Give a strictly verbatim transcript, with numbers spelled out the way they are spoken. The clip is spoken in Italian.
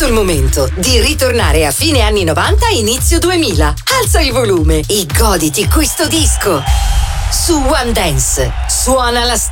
arrivato il momento di ritornare a fine anni novanta, inizio duemila. Alza il volume e goditi questo disco. Su One Dance suona la